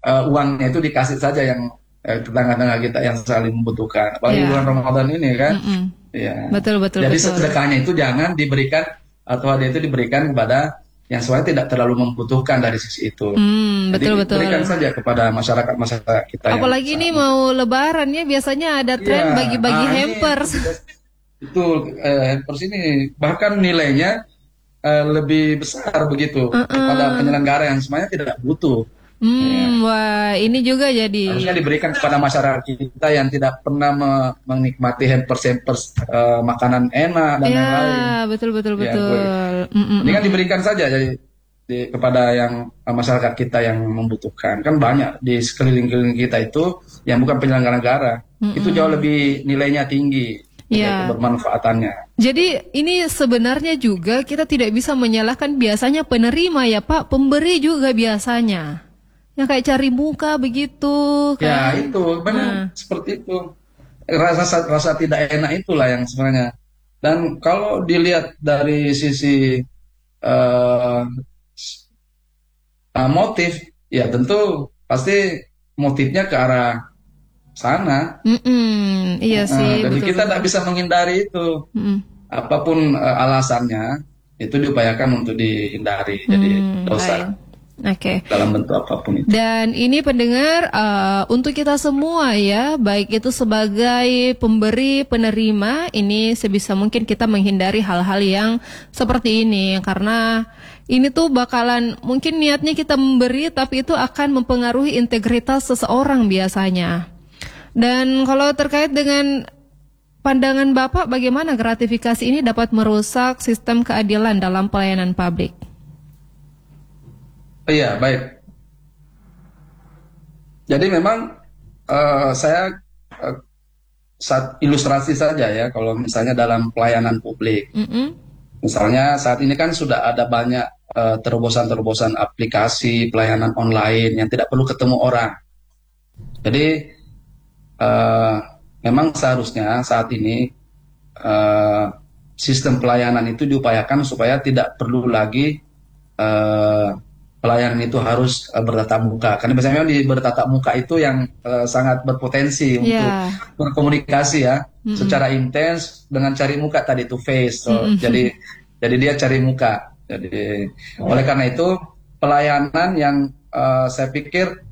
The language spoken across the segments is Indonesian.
uangnya itu dikasih saja yang tetangga-tetangga kita yang saling membutuhkan. Apalagi bulan Ramadan ini kan. Ya. Betul. Jadi sedekahnya itu jangan diberikan atau hadiah itu diberikan kepada yang sebenarnya tidak terlalu membutuhkan dari sisi itu. Jadi berikan saja kepada masyarakat kita. Apalagi ini mau Lebaran ya, biasanya ada tren bagi-bagi hampers. Itu hampers ini bahkan nilainya lebih besar begitu kepada penyelenggara yang sebenarnya tidak butuh. Wah, ini juga jadi harusnya diberikan kepada masyarakat kita yang tidak pernah menikmati hampers makanan enak dan lain-lain. Betul. Ini kan diberikan saja jadi kepada yang masyarakat kita yang membutuhkan. Kan banyak di sekeliling kita itu yang bukan penyelenggara negara. Itu jauh lebih nilainya tinggi. Bermanfaatannya. Jadi ini sebenarnya juga kita tidak bisa menyalahkan biasanya penerima ya Pak, pemberi juga biasanya. Yang kayak cari muka begitu kan? Ya itu benar seperti itu, rasa tidak enak itulah yang sebenarnya. Dan kalau dilihat dari sisi motif, ya tentu pasti motifnya ke arah sana. Iya sih. Jadi kita tidak bisa menghindari itu. Apapun alasannya itu diupayakan untuk dihindari. Jadi dosa. Dalam bentuk apapun itu. Dan ini pendengar, untuk kita semua ya, baik itu sebagai pemberi, penerima, ini sebisa mungkin kita menghindari hal-hal yang seperti ini. Karena ini tuh bakalan, mungkin niatnya kita memberi, tapi itu akan mempengaruhi integritas seseorang biasanya. Dan kalau terkait dengan pandangan Bapak, bagaimana gratifikasi ini dapat merusak sistem keadilan dalam pelayanan publik? Iya, baik. Jadi memang saya saat ilustrasi saja ya, kalau misalnya dalam pelayanan publik. Misalnya saat ini kan sudah ada banyak terobosan-terobosan aplikasi pelayanan online yang tidak perlu ketemu orang. Jadi memang seharusnya saat ini sistem pelayanan itu diupayakan supaya tidak perlu lagi pelayanan itu harus bertatap muka. Karena biasanya di bertatap muka itu yang sangat berpotensi untuk berkomunikasi ya, secara intens dengan cari muka tadi to face. Jadi dia cari muka. Jadi oleh karena itu pelayanan yang saya pikir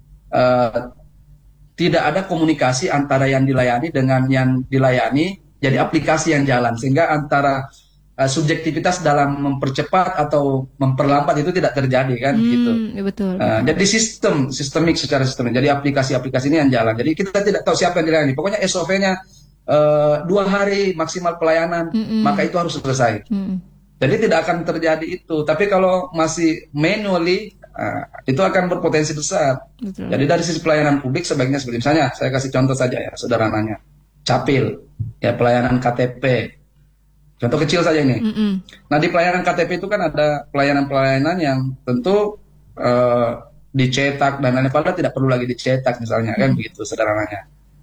tidak ada komunikasi antara yang dilayani dengan yang dilayani, jadi aplikasi yang jalan sehingga antara subjektivitas dalam mempercepat atau memperlambat itu tidak terjadi kan gitu. Betul. Jadi sistemik secara sistemik. Jadi aplikasi-aplikasi ini yang jalan. Jadi kita tidak tahu siapa yang dilayani. Pokoknya SOP-nya 2 hari maksimal pelayanan, maka itu harus selesai. Jadi tidak akan terjadi itu. Tapi kalau masih manually, itu akan berpotensi besar. Betul. Jadi dari sisi pelayanan publik sebaiknya seperti misalnya, saya kasih contoh saja ya, sederhananya. Capil, ya pelayanan KTP. Contoh kecil saja ini. Nah di pelayanan KTP itu kan ada pelayanan-pelayanan yang tentu dicetak dan lain-lain, padahal tidak perlu lagi dicetak misalnya kan begitu sederhananya.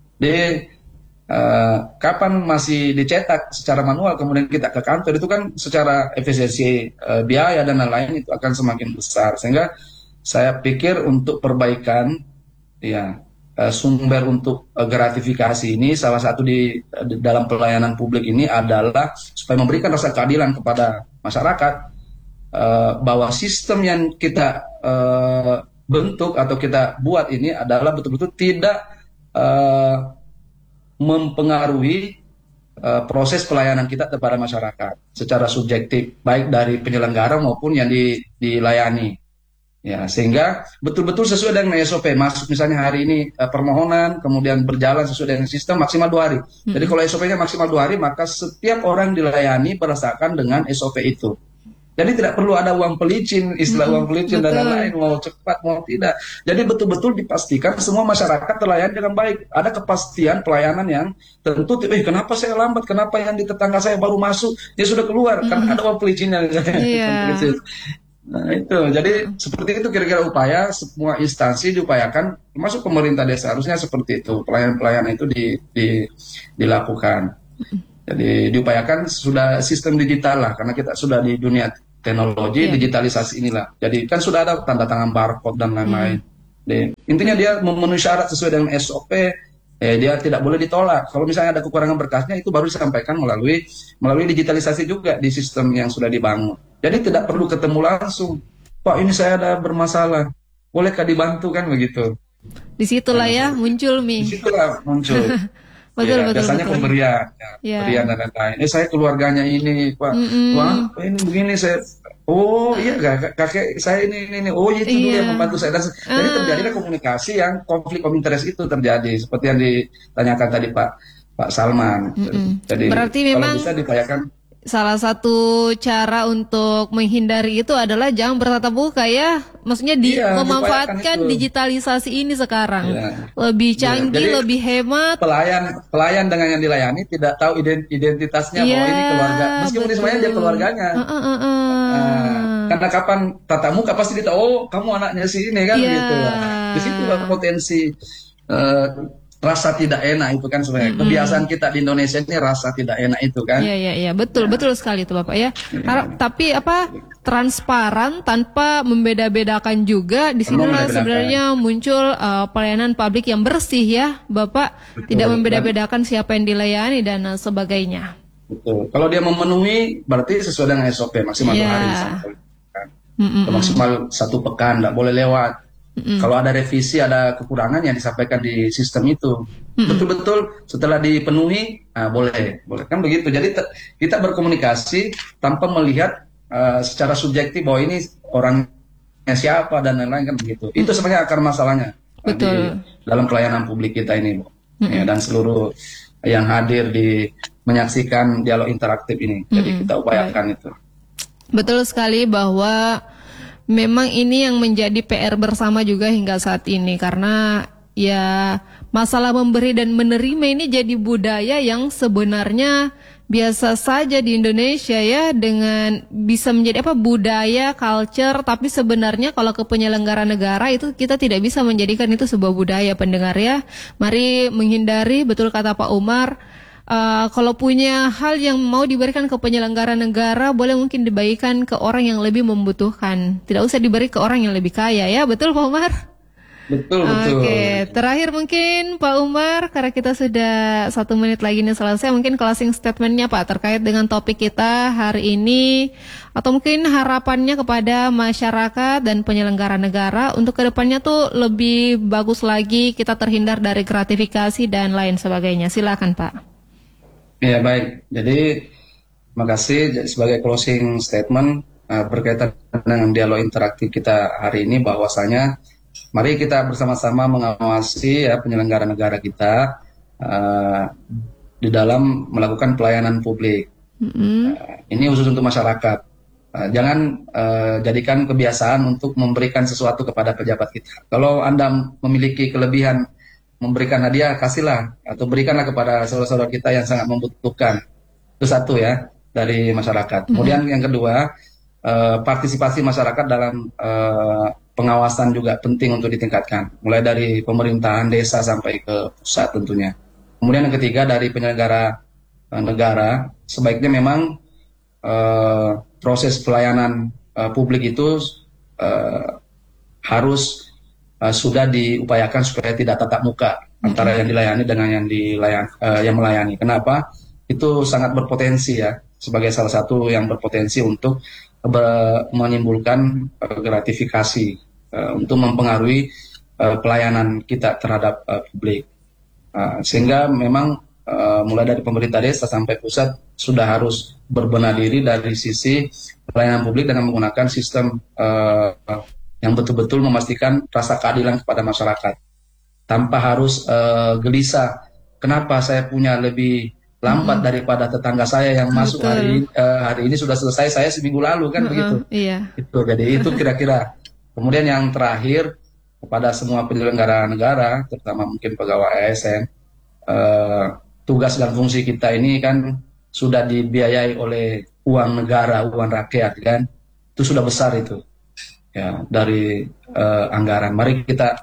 Kapan masih dicetak secara manual kemudian kita ke kantor itu kan secara efisiensi biaya dan lain-lain itu akan semakin besar, sehingga saya pikir untuk perbaikan ya sumber untuk gratifikasi ini salah satu di dalam pelayanan publik ini adalah supaya memberikan rasa keadilan kepada masyarakat, bahwa sistem yang kita bentuk atau kita buat ini adalah betul-betul tidak mempengaruhi proses pelayanan kita kepada masyarakat secara subjektif, baik dari penyelenggara maupun yang dilayani. Ya, sehingga betul-betul sesuai dengan SOP. Masuk misalnya hari ini permohonan, kemudian berjalan sesuai dengan sistem maksimal 2 hari. Jadi kalau SOP-nya maksimal 2 hari, maka setiap orang dilayani berdasarkan dengan SOP itu. Jadi tidak perlu ada uang pelicin, istilah uang pelicin dan lain-lain, mau cepat mau tidak. Jadi betul-betul dipastikan semua masyarakat terlayani dengan baik. Ada kepastian pelayanan yang tentu, kenapa saya lambat, kenapa yang di tetangga saya baru masuk, dia sudah keluar, kan ada uang pelicinnya. Nah itu, jadi seperti itu kira-kira upaya semua instansi diupayakan, termasuk pemerintah desa harusnya seperti itu, pelayanan-pelayanan itu dilakukan. Jadi diupayakan sudah sistem digital lah, karena kita sudah di dunia teknologi digitalisasi inilah. Jadi kan sudah ada tanda tangan barcode dan lain-lain. Intinya dia memenuhi syarat sesuai dengan SOP, dia tidak boleh ditolak. Kalau misalnya ada kekurangan berkasnya, itu baru disampaikan melalui digitalisasi juga di sistem yang sudah dibangun. Jadi tidak perlu ketemu langsung. Pak, ini saya ada bermasalah, bolehkah dibantu, kan begitu. Disitulah ya muncul Mi. Disitulah muncul. Betul, Ya, betul, biasanya betul. pemberian, Ya. pemberian dan lain-lain. Saya keluarganya ini, Pak. Wah, ini begini saya. Oh iya, kakek saya ini. Oh itu dulu yang Iya. membantu saya. Jadi terjadilah komunikasi yang konflik of interest itu terjadi, seperti yang ditanyakan tadi Pak Salman. Jadi Berarti kalau memang bisa diupayakan. salah satu cara untuk menghindari itu adalah jangan bertatap muka ya. Maksudnya Iya, memanfaatkan diupayakan itu. digitalisasi ini sekarang. Iya. Lebih Iya, canggih, jadi lebih hemat. pelayan dengan yang dilayani tidak tahu identitasnya, bahwa ini keluarga. Iya, Meskipun sebenarnya dia betul. keluarganya. Ah. Karena kapan tatap muka pasti dia tahu, oh kamu anaknya si ini, kan Iya. gitu. Di situ potensi eh, rasa tidak enak itu kan sebenarnya. Kebiasaan kita di Indonesia ini rasa tidak enak itu kan. Iya, betul sekali itu Bapak ya. Tapi transparan tanpa membeda-bedakan juga. Di sinilah Membeda-bedakan. sebenarnya muncul pelayanan publik yang bersih ya, Bapak. Betul. Tidak membeda-bedakan siapa yang dilayani dan sebagainya. Betul. Kalau dia memenuhi, berarti sesuai dengan SOP maksimal 2 hari disampaikan. Maksimal 1 pekan, tidak boleh lewat. Kalau ada revisi, ada kekurangan yang disampaikan di sistem itu, betul-betul setelah dipenuhi, boleh kan begitu. Jadi kita berkomunikasi tanpa melihat secara subjektif bahwa ini orangnya siapa dan lain-lain, kan begitu. Itu sebenarnya akar masalahnya. Betul. Dalam pelayanan publik kita ini, Bu. Ya, dan seluruh yang hadir menyaksikan dialog interaktif ini. Jadi kita upayakan itu. Betul sekali bahwa memang ini yang menjadi PR bersama juga hingga saat ini, karena ya masalah memberi dan menerima ini jadi budaya yang sebenarnya biasa saja di Indonesia ya, dengan bisa menjadi budaya, culture, tapi sebenarnya kalau ke penyelenggara negara itu kita tidak bisa menjadikan itu sebuah budaya, pendengar ya. Mari menghindari, betul kata Pak Umar. Kalau punya hal yang mau diberikan ke penyelenggara negara, boleh mungkin dibagikan ke orang yang lebih membutuhkan. Tidak usah diberi ke orang yang lebih kaya ya, betul Pak Umar? Betul. Oke, terakhir mungkin Pak Umar, karena kita sudah 1 menit lagi nih selesai, mungkin closing statementnya Pak terkait dengan topik kita hari ini, atau mungkin harapannya kepada masyarakat dan penyelenggara negara untuk kedepannya tuh lebih bagus lagi, kita terhindar dari gratifikasi dan lain sebagainya. Silakan Pak. Ya baik, jadi makasih sebagai closing statement berkaitan dengan dialog interaktif kita hari ini, bahwasanya mari kita bersama-sama mengawasi ya penyelenggara negara kita di dalam melakukan pelayanan publik. Ini khusus untuk masyarakat. Jangan jadikan kebiasaan untuk memberikan sesuatu kepada pejabat kita. Kalau Anda memiliki kelebihan memberikan hadiah, kasihlah atau berikanlah kepada saudara-saudara kita yang sangat membutuhkan. Itu satu ya dari masyarakat. Kemudian yang kedua, partisipasi masyarakat dalam pengawasan juga penting untuk ditingkatkan, mulai dari pemerintahan desa sampai ke pusat tentunya. Kemudian yang ketiga, dari penyelenggara negara, sebaiknya memang proses pelayanan publik itu harus sudah diupayakan supaya tidak tatap muka antara yang dilayani dengan yang melayani. Kenapa? Itu sangat berpotensi ya, sebagai salah satu yang berpotensi untuk menimbulkan gratifikasi untuk mempengaruhi pelayanan kita terhadap publik. Sehingga memang mulai dari pemerintah desa sampai pusat sudah harus berbenah diri dari sisi pelayanan publik dengan menggunakan sistem yang betul-betul memastikan rasa keadilan kepada masyarakat, tanpa harus gelisah kenapa saya punya lebih lambat daripada tetangga saya yang masuk hari ini sudah selesai, saya seminggu lalu, kan begitu. Iya. Jadi itu kira-kira. Kemudian yang terakhir, kepada semua penyelenggara negara, terutama mungkin pegawai ASN, tugas dan fungsi kita ini kan sudah dibiayai oleh uang negara, uang rakyat, kan itu sudah besar itu ya, dari anggaran. Mari kita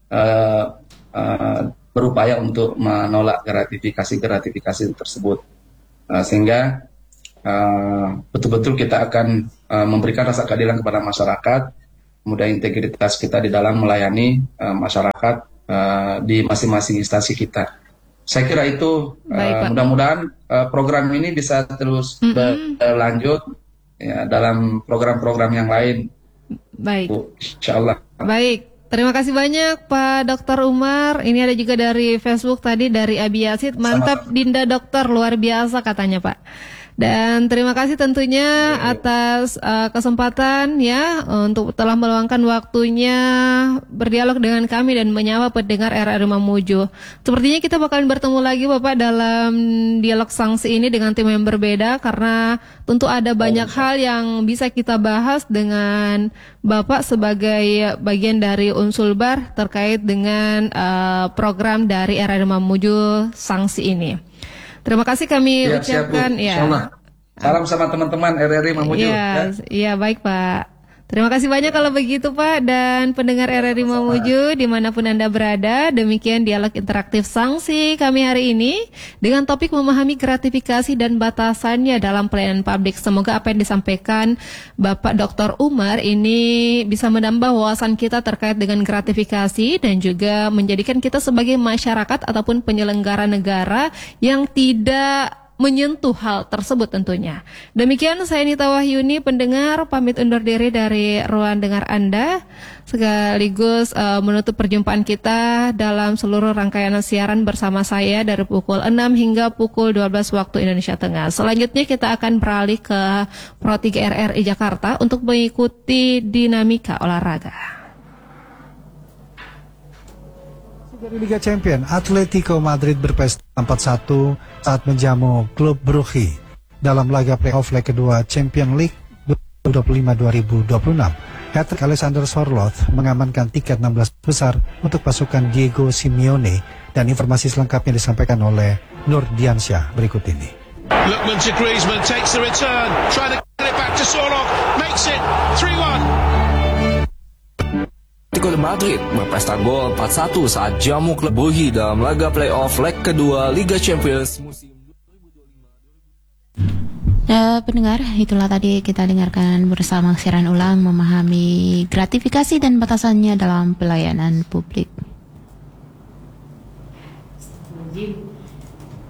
berupaya untuk menolak gratifikasi tersebut, sehingga betul-betul kita akan memberikan rasa keadilan kepada masyarakat kemudian integritas kita di dalam melayani masyarakat di masing-masing instansi kita. Saya kira itu mudah-mudahan program ini bisa terus berlanjut ya, dalam program-program yang lain. Baik. Bu, insya Allah. Baik. Terima kasih banyak Pak Dr. Umar. Ini ada juga dari Facebook tadi dari Abi Yasid. Mantap sama-sama. Dinda dokter, luar biasa katanya Pak. Dan terima kasih tentunya atas kesempatan ya untuk telah meluangkan waktunya berdialog dengan kami dan menyapa pendengar RRI Mamuju. Sepertinya kita bakalan bertemu lagi Bapak dalam dialog sanksi ini dengan tim yang berbeda karena tentu ada banyak hal yang bisa kita bahas dengan Bapak sebagai bagian dari Unsulbar terkait dengan program dari RRI Mamuju sanksi ini. Terima kasih kami ucapkan ya. Salam sama teman-teman RRI Mamuju. Iya, baik Pak. Terima kasih banyak kalau begitu Pak dan pendengar RRI Mamuju dimanapun Anda berada. Demikian dialog interaktif sanksi kami hari ini dengan topik memahami gratifikasi dan batasannya dalam pelayanan publik. Semoga apa yang disampaikan Bapak Dr. Umar ini bisa menambah wawasan kita terkait dengan gratifikasi dan juga menjadikan kita sebagai masyarakat ataupun penyelenggara negara yang tidak menyentuh hal tersebut tentunya. Demikian saya Nita Wahyuni, pendengar, pamit undur diri dari ruang dengar Anda, sekaligus menutup perjumpaan kita dalam seluruh rangkaian siaran bersama saya dari pukul 6 hingga pukul 12 waktu Indonesia Tengah. Selanjutnya kita akan beralih ke Pro 3 RRI Jakarta untuk mengikuti dinamika olahraga. Dari Liga Champions, Atletico Madrid berpesta 4-1 saat menjamu klub Brugge dalam laga playoff leg kedua Champions League 2025-2026. Hat-trick Alexander Sorloth mengamankan tiket 16 besar untuk pasukan Diego Simeone dan informasi selengkapnya disampaikan oleh Nur Diansyah berikut ini. Lookman to Griezmann, takes the return, trying to get it back to Sorloth, makes it 3-1. Atletico Madrid berpesta gol 4-1 saat jamu klub Brugge dalam laga playoff leg kedua Liga Champions musim 2025. Pendengar, itulah tadi kita dengarkan bersama siaran ulang memahami gratifikasi dan batasannya dalam pelayanan publik.